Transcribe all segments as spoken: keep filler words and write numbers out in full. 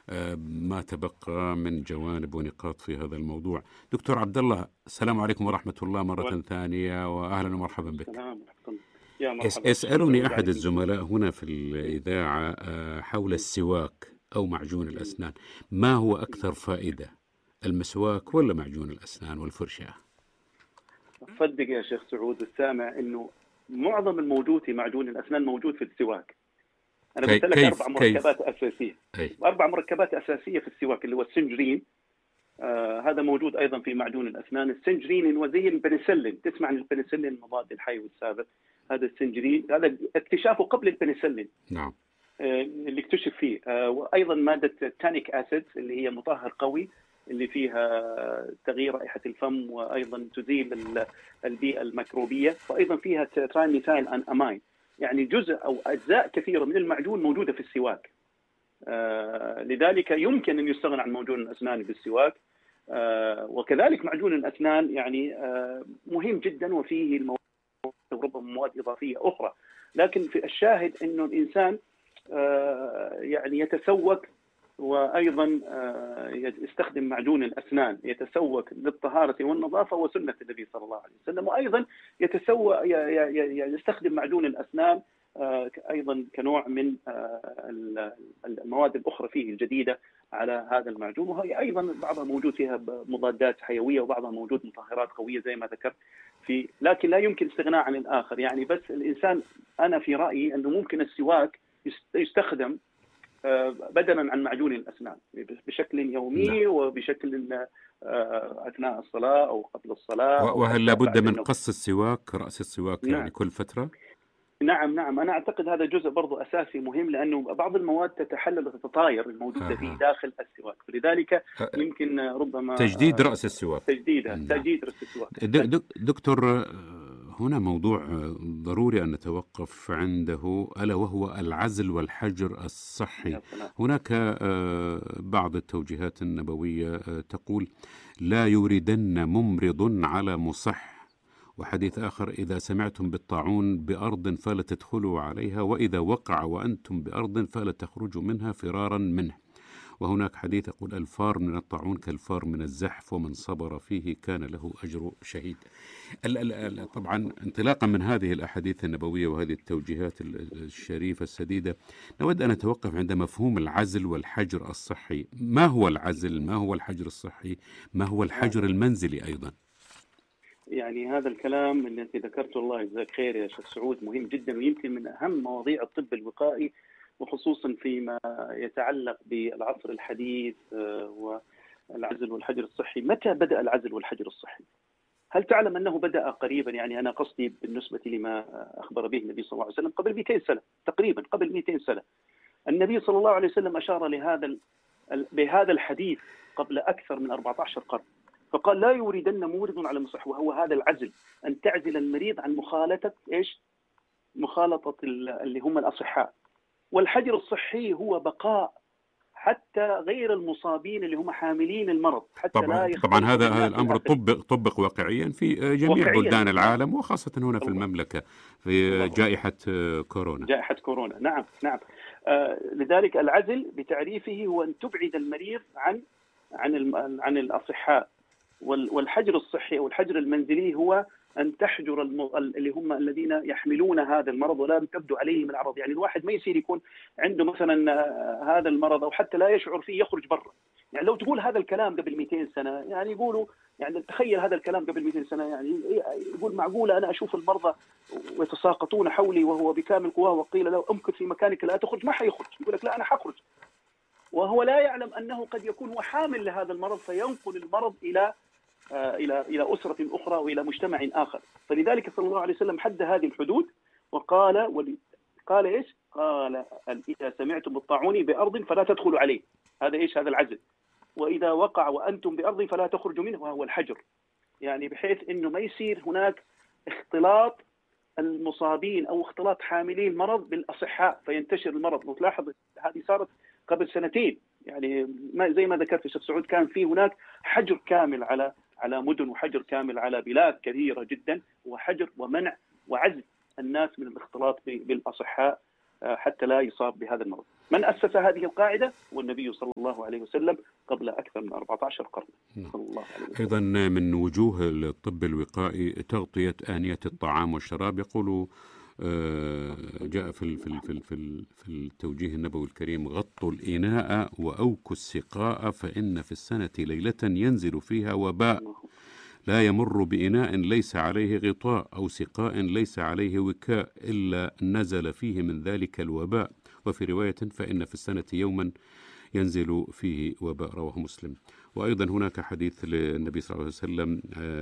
ما تبقى من جوانب ونقاط في هذا الموضوع. دكتور عبد الله، السلام عليكم ورحمة الله مرة ثانية، وأهلا ومرحبا بك. السلام ورحمة. يا يس- مرحبا أخ يسألني سعود أحد عليكم. الزملاء هنا في الإذاعة آه، حول السواك أو معجون الأسنان، ما هو أكثر فائدة، المسواك ولا معجون الأسنان والفرشاة؟ صدق يا شيخ سعود السامع انه معظم الموجود في معجون الاسنان موجود في السواك. انا كي قلت لك كيف اربع كيف مركبات اساسيه، أي اربع مركبات اساسيه في السواك، اللي هو السنجرين. آه هذا موجود ايضا في معجون الاسنان. السنجرين هو زي البنسلين، تسمع عن البنسلين المضاد الحيوي السابق، هذا السنجرين هذا اكتشافه قبل البنسلين. نعم. آه اللي اكتشف فيه. آه وايضا ماده التانيك اسيد اللي هي مطهر قوي، اللي فيها تغيير رائحة الفم، وأيضا تزيل البيئة الميكروبية، وأيضا فيها ترايميثايل أمين. يعني جزء أو أجزاء كثيرة من المعجون موجودة في السواك. آه لذلك يمكن أن يستغنى عن معجون الأسنان بالسواك. آه وكذلك معجون الأسنان يعني آه مهم جدا، وفيه المواد وربما مواد إضافية أخرى. لكن في الشاهد أنه الإنسان آه يعني يتسوق، وأيضا يستخدم معجون الأسنان، يتسوق للطهارة والنظافة وسنة النبي صلى الله عليه وسلم، وأيضا يتسوق يستخدم معجون الأسنان أيضا كنوع من المواد الأخرى فيه الجديدة على هذا المعجون، وهي أيضا بعضها موجود فيها مضادات حيوية، وبعضها موجود مطهرات قوية زي ما ذكرت في، لكن لا يمكن استغناء عن الآخر. يعني بس الإنسان، أنا في رأيي أنه ممكن السواك يستخدم بدلا عن معجون الأسنان بشكل يومي، وبشكل أثناء الصلاة أو قبل الصلاة، أو وهل حتى لابد بعد من النوم. قص السواك، رأس السواك نعم. يعني كل فترة؟ نعم نعم أنا أعتقد هذا جزء برضو أساسي مهم، لأنه بعض المواد تتحلل وتتطاير الموجودة في داخل السواك، فلذلك يمكن ربما تجديد رأس السواك. تجديدها نعم. تجديد رأس السواك. دكتور، هنا موضوع ضروري أن نتوقف عنده، ألا وهو العزل والحجر الصحي. هناك بعض التوجيهات النبوية تقول: لا يوردن ممرض على مصح. وحديث آخر: إذا سمعتم بالطاعون بأرض فلا تدخلوا عليها، وإذا وقع وأنتم بأرض فلا تخرجوا منها فرارا منه. وهناك حديث يقول: الفار من الطاعون كالفار من الزحف، ومن صبر فيه كان له أجر شهيد. طبعا انطلاقا من هذه الأحاديث النبوية وهذه التوجيهات الشريفة السديدة، نود أن نتوقف عند مفهوم العزل والحجر الصحي. ما هو العزل؟ ما هو الحجر الصحي؟ ما هو الحجر المنزلي أيضا؟ يعني هذا الكلام اللي أنت ذكرته، الله يجزاك خير يا شيخ سعود، مهم جدا، ويمكن من أهم مواضيع الطب الوقائي، وخصوصا فيما يتعلق بالعصر الحديث والعزل والحجر الصحي. متى بدأ العزل والحجر الصحي؟ هل تعلم أنه بدأ قريبا؟ يعني أنا قصدي بالنسبة لما أخبر به النبي صلى الله عليه وسلم قبل مئتين سنة تقريبا، قبل مئتين سنة. النبي صلى الله عليه وسلم أشار لهذا بهذا الحديث قبل أكثر من أربعة عشر قرن، فقال: لا يوردن مورد على مصح، وهو هذا العزل، أن تعزل المريض عن مخالطة إيش؟ مخالطة اللي هم الأصحاء. والحجر الصحي هو بقاء حتى غير المصابين اللي هم حاملين المرض، حتى طبعا لا طبعا هذا هذا الناس الامر الآخرين. طبق طبق واقعيا في جميع واقعيا بلدان نعم. العالم، وخاصه هنا في الله. المملكه في الله. جائحه كورونا. جائحه كورونا نعم نعم. آه لذلك العزل بتعريفه هو ان تبعد المريض عن عن عن الاصحاء. والحجر الصحي او الحجر المنزلي هو ان تحجر اللي هم الذين يحملون هذا المرض ولا تبدو عليهم الاعراض. يعني الواحد ما يصير يكون عنده مثلا هذا المرض او حتى لا يشعر فيه يخرج برا. يعني لو تقول هذا الكلام قبل مئتين سنة، يعني يقولوا، يعني تخيل هذا الكلام قبل مئتين سنة، يعني يقول معقولة أنا أشوف المرضى ويتساقطون حولي وهو بكامل قواه، وقيل له امكث في مكانك لا تخرج، ما حيخرج، يقول لك لا أنا حخرج، وهو لا يعلم أنه قد يكون هو حامل لهذا المرض، فينقل المرض إلى إلى إلى أسرة أخرى وإلى مجتمع آخر. فلذلك صلى الله عليه وسلم حد هذه الحدود وقال قال إيش؟ قال: إذا سمعتم بالطاعون بأرض فلا تدخلوا عليه. هذا إيش؟ هذا العزل. وإذا وقع وأنتم بأرض فلا تخرجوا منه، وهو الحجر. يعني بحيث إنه ما يصير هناك اختلاط المصابين أو اختلاط حاملي المرض بالأصحاء فينتشر المرض. وتلاحظ هذه صارت قبل سنتين، يعني ما زي ما ذكرت الشيخ سعود، كان في هناك حجر كامل على على مدن، وحجر كامل على بلاد كثيرة جدا، وحجر ومنع وعزل الناس من الاختلاط بالأصحاء حتى لا يصاب بهذا المرض. من أسس هذه القاعدة هو النبي صلى الله عليه وسلم قبل أكثر من أربعة عشر قرن صلى الله عليه وسلم. أيضا من وجوه الطب الوقائي تغطية آنية الطعام والشراب. يقول جاء في في في في في التوجيه النبوي الكريم: غطوا الإناء وأوكوا السقاء فإن في السنة ليلة ينزل فيها وباء لا يمر بإناء ليس عليه غطاء أو سقاء ليس عليه وكاء إلا نزل فيه من ذلك الوباء، وفي رواية: فإن في السنة يوما ينزل فيه وباء، رواه مسلم. وأيضا هناك حديث للنبي صلى الله عليه وسلم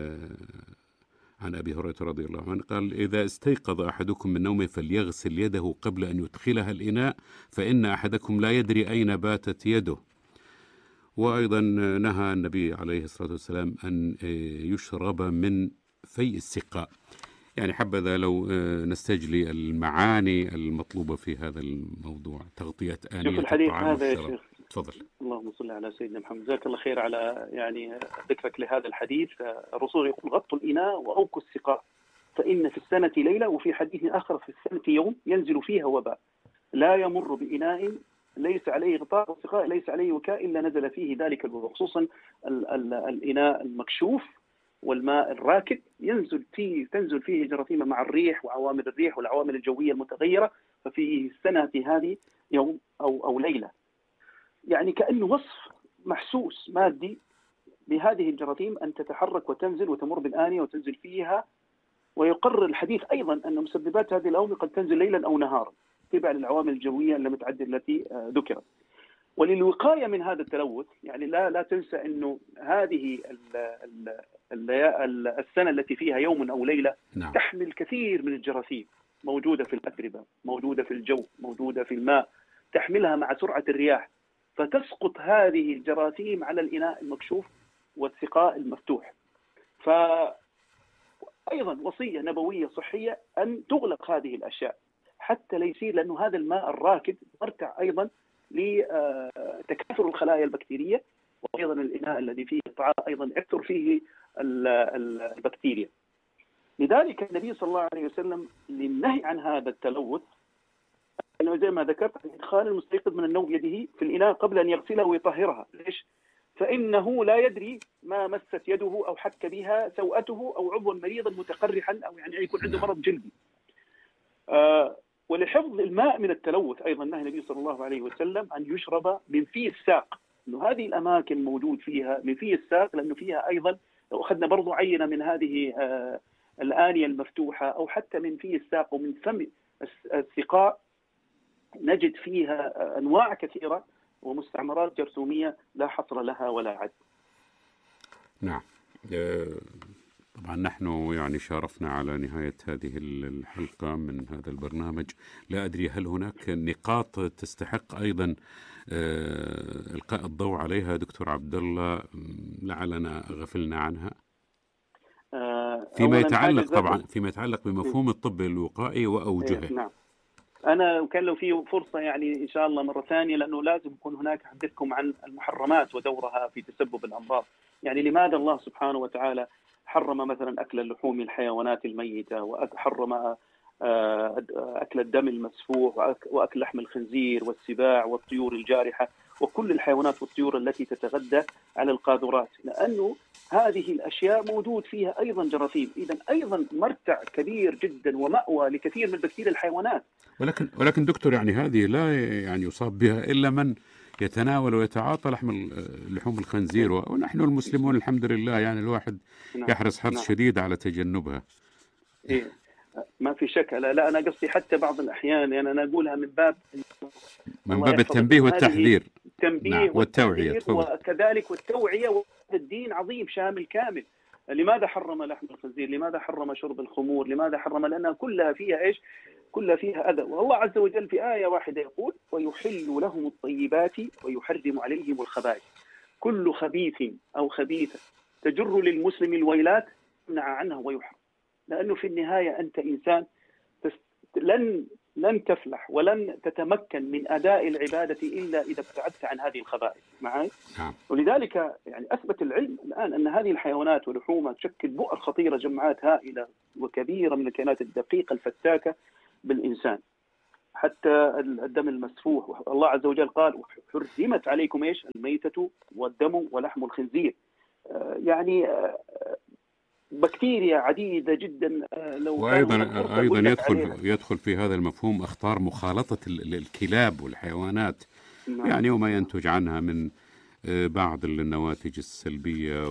عن أبي هريرة رضي الله عنه قال: إذا استيقظ أحدكم من نومه فليغسل يده قبل أن يدخلها الإناء فإن أحدكم لا يدري أين باتت يده. وأيضا نهى النبي عليه الصلاة والسلام أن يشرب من في السقاء. يعني حبذا لو نستجلي المعاني المطلوبة في هذا الموضوع، تغطية آنية الطعام والشراب. تفضل. اللهم صل على سيدنا محمد. جزاك الله خير على يعني ذكرك لهذا الحديث. الرسول يقول: غطوا الإناء وأوكوا السقاء فإن في السنة ليلة، وفي حديث آخر: في السنة يوم ينزل فيها وباء لا يمر بإناء ليس عليه غطاء والسقاء ليس عليه وكاء إلا نزل فيه ذلك الوباء. خصوصا ال ال الإناء المكشوف والماء الراكد ينزل فيه تنزل فيه جراثيم مع الريح وعوامل الريح والعوامل الجوية المتغيرة، ففي السنة هذه يوم أو أو ليلة. يعني كأنه وصف محسوس مادي بهذه الجراثيم أن تتحرك وتنزل وتمر بالآنية وتنزل فيها. ويقرر الحديث أيضا أن مسببات هذه الأومئة قد تنزل ليلا أو نهارا تبع للعوامل الجوية المتعددة التي ذكرت. وللوقاية من هذا التلوث، يعني لا لا تنسى أنه هذه ال ال ال السنة التي فيها يوم أو ليلة نعم. تحمل كثير من الجراثيم موجودة في الأتربة، موجودة في الجو، موجودة في الماء، تحملها مع سرعة الرياح، فتسقط هذه الجراثيم على الإناء المكشوف والسقاء المفتوح. فأيضا وصية نبوية صحية أن تغلق هذه الأشياء حتى لا يصير، لأنه هذا الماء الراكد مرتع أيضا لتكاثر الخلايا البكتيرية، وأيضا الإناء الذي فيه الطعام أيضا يكثر فيه البكتيريا. لذلك النبي صلى الله عليه وسلم للنهي عن هذا التلوث أنه زي ما ذكرت إدخال المستيقظ من النوم بيده في الإناء قبل أن يغسلها ويطهرها. ليش؟ فإنه لا يدري ما مست يده أو حك بها سوءته أو عضوا مريضا متقرحا أو يعني يكون عنده مرض جلدي. آه ولحفظ الماء من التلوث أيضا نهى النبي صلى الله عليه وسلم أن يشرب من في الساق، إنه هذه الأماكن موجود فيها من في الساق، لأنه فيها أيضا لو أخذنا برضو عينة من هذه آه الآنية المفتوحة أو حتى من في الساق ومن فم السقاء نجد فيها أنواع كثيرة ومستعمرات جرثومية لا حصر لها ولا عد. نعم. طبعا نحن يعني شارفنا على نهاية هذه الحلقة من هذا البرنامج. لا أدري هل هناك نقاط تستحق أيضا إلقاء الضوء عليها دكتور عبد الله لعلنا غفلنا عنها فيما يتعلق طبعا فيما يتعلق بمفهوم الطب الوقائي وأوجهه؟ نعم. أنا كان لو في فرصة يعني إن شاء الله مرة ثانية، لأنه لازم يكون هناك أحدثكم عن المحرمات ودورها في تسبب الأمراض. يعني لماذا الله سبحانه وتعالى حرم مثلا أكل اللحوم الحيوانات الميتة، وحرم أكل الدم المسفوح، وأكل لحم الخنزير والسباع والطيور الجارحة وكل الحيوانات والطيور التي تتغذى على القاذورات؟ لأنه هذه الأشياء موجود فيها أيضا جراثيم، إذن أيضا مرتع كبير جدا ومأوى لكثير من بكتيريا الحيوانات. ولكن ولكن دكتور يعني هذه لا يعني يصاب بها إلا من يتناول ويتعاطى لحم لحوم الخنزير، ونحن المسلمون الحمد لله يعني الواحد يحرص حرص نعم. شديد على تجنبها. إيه ما في شك. لا, لا أنا قصدي حتى بعض الأحيان يعني أنا أقولها من باب من باب التنبيه والتحذير. التنبيه نعم. والتوعية وكذلك والتوعية. وهذا الدين عظيم شامل كامل. لماذا حرم لحم الخنزير؟ لماذا حرم شرب الخمور؟ لماذا حرم؟ لأنها كلها فيها إيش؟ كلها فيها أذى. والله عز وجل في آية واحدة يقول: ويحل لهم الطيبات ويحرم عليهم الخبائث. كل خبيث أو خبيثة تجر للمسلم الويلات يمنع عنها ويحرم. لأنه في النهاية أنت إنسان لن لن تفلح ولن تتمكن من أداء العبادة إلا إذا ابتعدت عن هذه الخبائث معي. ولذلك يعني أثبت العلم الآن أن هذه الحيوانات ولحومها تشكل بؤر خطيرة، جماعات هائلة وكبيرة من الكائنات الدقيقة الفتاكة بالإنسان. حتى الدم المسفوح. الله عز وجل قال حرمت عليكم ايش؟ الميتة والدم ولحم الخنزير. يعني بكتيريا عديدة جدا لو وأيضا أيضا يدخل يدخل في هذا المفهوم أخطار مخالطة الكلاب والحيوانات، نعم. يعني وما ينتج عنها من بعض النواتج السلبية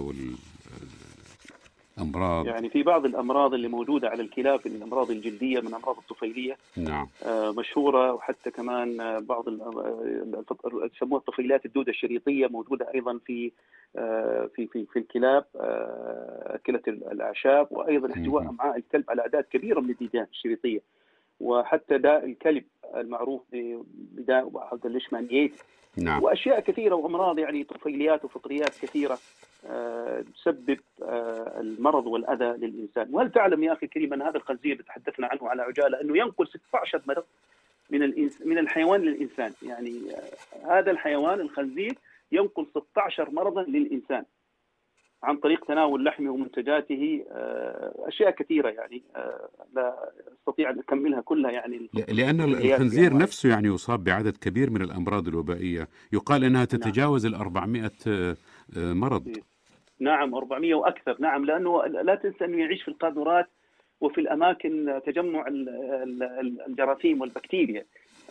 والأمراض. يعني في بعض الأمراض اللي موجودة على الكلاب من الأمراض الجلدية، من أمراض الطفيلية، نعم. مشهورة، وحتى كمان بعض يسموها الطفيلات الدودة الشريطية موجودة أيضا في في في في الكلاب، أكلة الأعشاب، وأيضا احتواء أمعاء الكلب على أعداد كبيرة من الديدان الشريطية، وحتى داء الكلب المعروف بداء الليشمانيات، نعم. وأشياء كثيرة وأمراض يعني طفيليات وفطريات كثيرة تسبب المرض والأذى للإنسان. وهل تعلم يا أخي الكريم أن هذا الخنزير اللي تحدثنا عنه على عجالة أنه ينقل ستة عشر مرض من الإنس من الحيوان للإنسان؟ يعني هذا الحيوان الخنزير ينقل ستة عشر مرضا للإنسان عن طريق تناول لحمه ومنتجاته، أشياء كثيرة يعني لا أستطيع أن أكملها كلها. يعني لأن الخنزير نفسه يعني يصاب بعدد كبير من الأمراض الوبائية، يقال أنها تتجاوز ال أربعمائة مرض. نعم أربعمائة وأكثر، نعم، لأنه لا تنسى أنه يعيش في القاذورات وفي الأماكن تجمع الجراثيم والبكتيريا.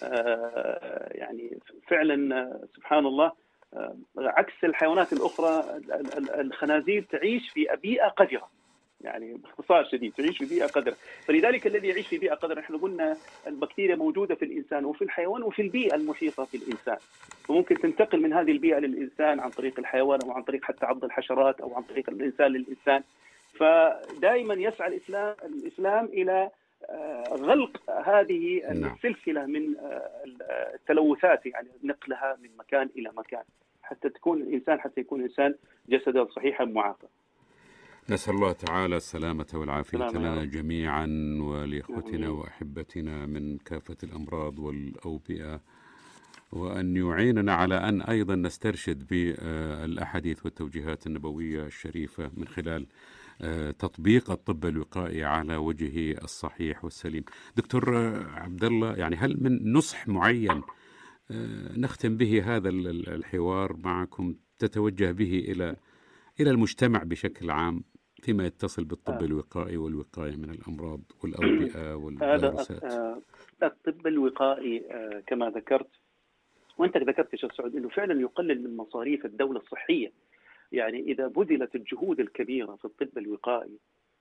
يعني فعلا سبحان الله، عكس الحيوانات الأخرى الخنازير تعيش في بيئة قذرة، يعني باختصار شديد تعيش في بيئة قذرة. فلذلك الذي يعيش في بيئة قذرة، نحن قلنا البكتيريا موجودة في الإنسان وفي الحيوان وفي البيئة المحيطة في الإنسان، وممكن تنتقل من هذه البيئة للإنسان عن طريق الحيوان أو عن طريق حتى عض الحشرات أو عن طريق الإنسان للإنسان. فدائما يسعى الإسلام الإسلام إلى غلق هذه السلسلة من التلوثات، يعني نقلها من مكان إلى مكان حتى تكون الإنسان حتى يكون الإنسان جسدا صحيحا معافى. نسأل الله تعالى السلامة والعافية لنا جميعا ولإخوتنا وأحبتنا من كافة الأمراض والأوبئة، وأن يعيننا على أن أيضا نسترشد بالأحاديث والتوجيهات النبوية الشريفة من خلال تطبيق الطب الوقائي على وجهه الصحيح والسليم. دكتور عبد الله، يعني هل من نصح معين نختم به هذا الحوار معكم تتوجه به إلى إلى المجتمع بشكل عام فيما يتصل بالطب الوقائي والوقاية من الأمراض والأوبئة والفيروسات؟ الطب الوقائي كما ذكرت وأنت ذكرت يا شيخ سعود أنه فعلا يقلل من مصاريف الدولة الصحية. يعني إذا بذلت الجهود الكبيرة في الطب الوقائي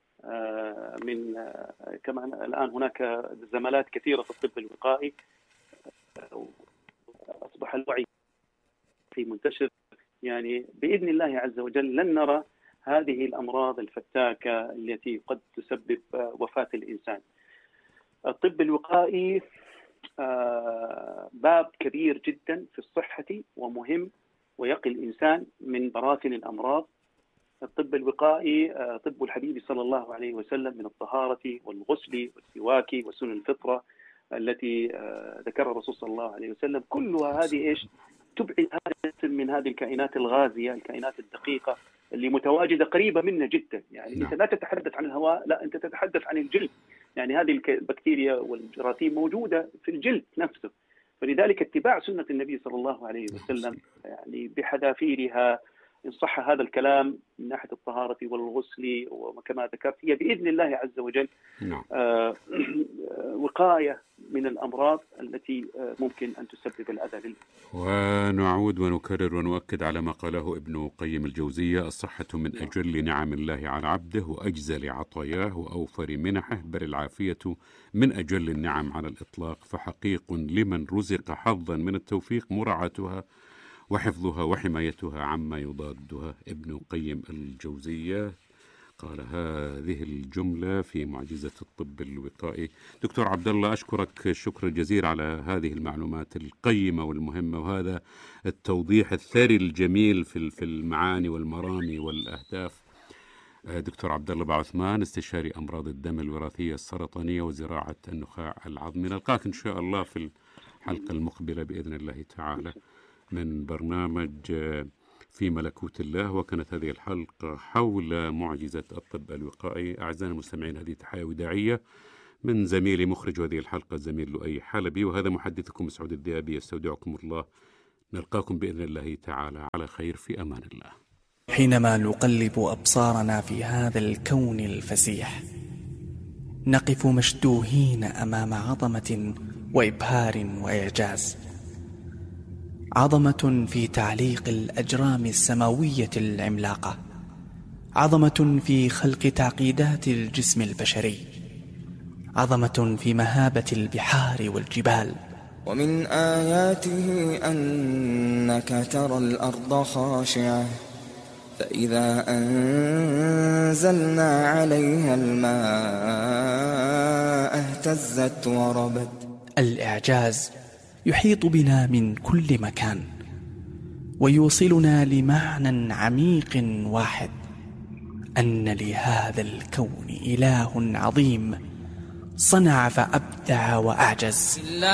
من كمان الآن هناك زمالات كثيرة في الطب الوقائي، أصبح الوعي في منتشر، يعني بإذن الله عز وجل لن نرى هذه الأمراض الفتاكة التي قد تسبب وفاة الإنسان. الطب الوقائي باب كبير جدا في الصحة ومهم ويقي الإنسان من براثن الأمراض. الطب الوقائي طب الحبيب صلى الله عليه وسلم من الطهارة والغسل والسواك وسنن الفطرة التي ذكرها الرسول صلى الله عليه وسلم، كلها هذه إيش؟ تبعد هذا الجسم من هذه الكائنات الغازية، الكائنات الدقيقة اللي متواجدة قريبة منا جدا. يعني نعم. أنت لا تتحدث عن الهواء، لا أنت تتحدث عن الجلد. يعني هذه البكتيريا والجراثيم موجودة في الجلد نفسه. فلذلك اتباع سنة النبي صلى الله عليه وسلم يعني بحذافيرها إن صح هذا الكلام من ناحية الطهارة والغسل وكما ذكرت هي بإذن الله عز وجل نعم. آه وقاية من الأمراض التي آه ممكن أن تسبب الأذى للإنسان. ونعود ونكرر ونؤكد على ما قاله ابن قيم الجوزية: الصحة من أجل نعم الله على عبده وأجزل عطاياه وأوفر منحه، بل العافية من أجل النعم على الإطلاق، فحقيق لمن رزق حظا من التوفيق مراعاتها وحفظها وحمايتها عما يضادها. ابن قيم الجوزية قال هذه الجملة في معجزة الطب الوقائي. دكتور عبد الله، أشكرك الشكر الجزيل على هذه المعلومات القيمة والمهمة وهذا التوضيح الثري الجميل في في المعاني والمرامي والأهداف. دكتور عبد الله بعثمان، استشاري أمراض الدم الوراثية السرطانية وزراعة النخاع العظمي. نلقاك إن شاء الله في الحلقة المقبلة بإذن الله تعالى من برنامج في ملكوت الله. وكانت هذه الحلقة حول معجزة الطب الوقائي. أعزائنا المستمعين، هذه تحية وداعية من زميلي مخرج هذه الحلقة الزميل لؤي حلبي، وهذا محدثكم مسعود الذئبي، يستودعكم الله. نلقاكم بإذن الله تعالى على خير، في أمان الله. حينما نقلب أبصارنا في هذا الكون الفسيح نقف مشدوهين أمام عظمة وإبهار وإعجاز، عظمة في تعليق الأجرام السماوية العملاقة، عظمة في خلق تعقيدات الجسم البشري، عظمة في مهابة البحار والجبال. ومن آياته أنك ترى الأرض خاشعة فإذا أنزلنا عليها الماء اهتزت وربت. الإعجاز يحيط بنا من كل مكان ويوصلنا لمعنى عميق واحد، أن لهذا الكون إله عظيم صنع فأبدع وأعجز.